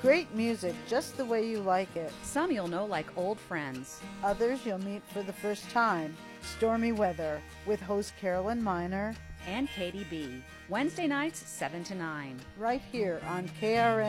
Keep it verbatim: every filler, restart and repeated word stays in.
Great music just the way you like it. Some you'll know like old friends. Others you'll meet for the first time. Stormy Weather with host Carolyn Miner and Katie B. Wednesday nights, seven to nine. Right here on K R N.